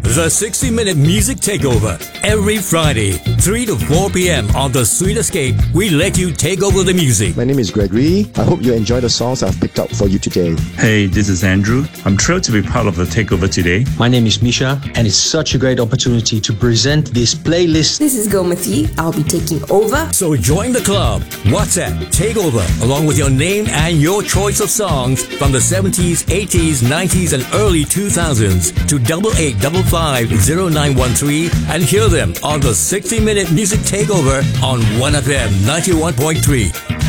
The 60-minute music takeover. Every Friday, 3 to 4 p.m. on The Sweet Escape, we let you take over the music. My name is Gregory. I hope you enjoy the songs I've picked out for you today. Hey, this is Andrew. I'm thrilled to be part of the takeover today. My name is Misha, and it's such a great opportunity to present this playlist. This is Gomati. I'll be taking over. So join the club. WhatsApp Takeover along with your name and your choice of songs from the 70s, 80s, 90s, and early 2000s to 88550913 and hear them on the 60-minute music takeover on 1FM 91.3.